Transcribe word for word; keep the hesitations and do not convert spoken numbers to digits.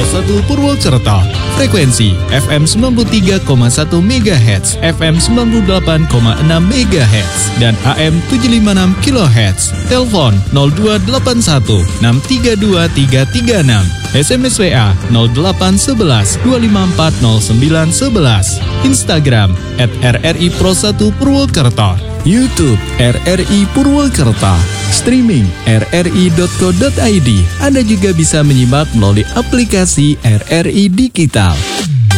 satu Purwokerto. Frekuensi F M sembilan puluh tiga koma satu megahertz, F M sembilan puluh delapan koma enam megahertz, dan A M tujuh lima enam kilohertz. Telepon nol dua delapan satu enam tiga dua tiga tiga enam. S M S W A nol delapan satu satu dua lima empat nol sembilan satu satu. Instagram at R R I Pro satu Purwokerto. YouTube R R I Purwokerto. Streaming r r i dot co dot i d. Anda juga bisa menyimak melalui aplikasi R R I Digital.